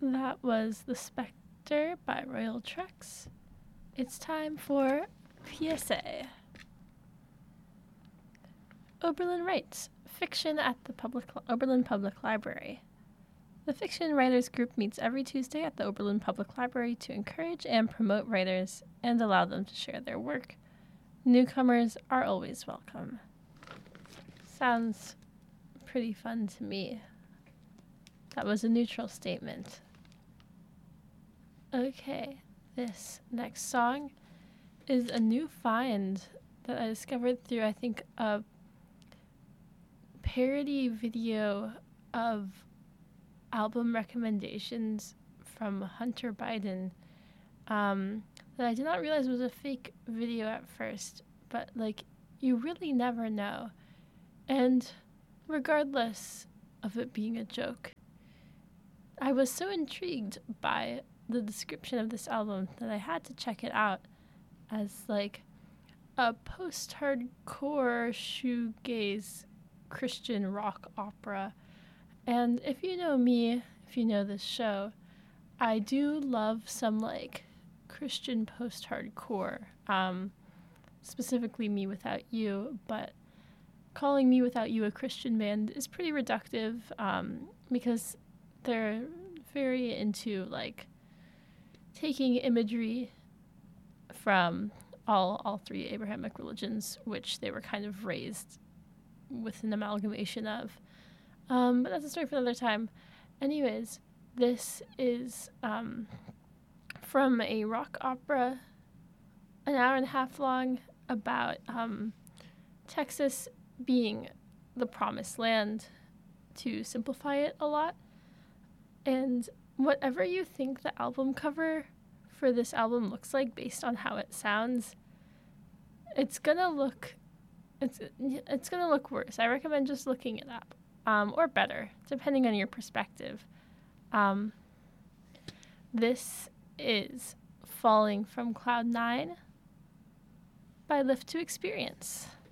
That was The Spectre by Royal Treks. It's time for PSA. Oberlin writes, fiction at the Oberlin Public Library. The Fiction Writers Group meets every Tuesday at the Oberlin Public Library to encourage and promote writers and allow them to share their work. Newcomers are always welcome. Sounds pretty fun to me. That was a neutral statement. Okay, this next song is a new find that I discovered through, I think, a parody video of album recommendations from Hunter Biden that I did not realize was a fake video at first, but you really never know. And regardless of it being a joke, I was so intrigued by the description of this album that I had to check it out as a post-hardcore shoegaze Christian rock opera. And if you know me, if you know this show, I do love some Christian post-hardcore, specifically Me Without You, but calling Me Without You a Christian band is pretty reductive, because they're very into taking imagery from all three Abrahamic religions, which they were kind of raised with an amalgamation of. But that's a story for another time. Anyways, this is from a rock opera, an hour and a half long, about Texas being the promised land, to simplify it a lot. And whatever you think the album cover for this album looks like based on how it sounds, it's gonna look worse. I recommend just looking it up, or better, depending on your perspective. This is Falling from Cloud 9 by Lift to Experience.